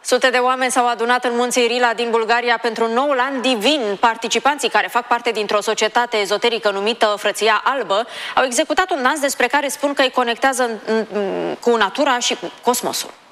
Sute de oameni s-au adunat în munții Rila din Bulgaria pentru noul an divin. Participanții, care fac parte dintr-o societate ezoterică numită Frăția Albă, au executat un dans despre care spun că îi conectează cu natura și cu cosmosul.